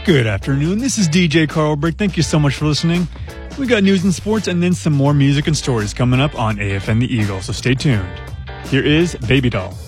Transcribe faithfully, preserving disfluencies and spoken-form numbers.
Good afternoon. This is D J Carl Brick. Thank you so much for listening. We got news and sports and then some more music and stories coming up on A F N The Eagle, so stay tuned. Here is Baby Doll.